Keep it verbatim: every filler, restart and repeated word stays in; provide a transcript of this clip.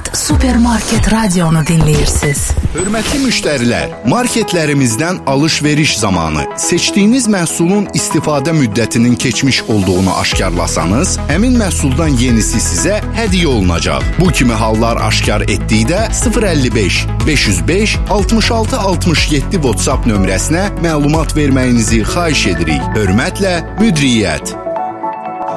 Supermarket radionu dinləyirsiniz. Hörmətli müştərilər, marketlərimizdən alış-veriş zamanı seçdiyiniz məhsulun istifadə müddətinin keçmiş olduğunu aşkarlasanız, həmin məhsuldan yenisi sizə hədiyyə olunacaq. Bu kimi hallar aşkar etdikdə sıfır əlli beş beş yüz beş altmış altı altmış yeddi WhatsApp nömrəsinə məlumat verməyinizi xahiş edirik. Hörmətlə, Müdiriyyət.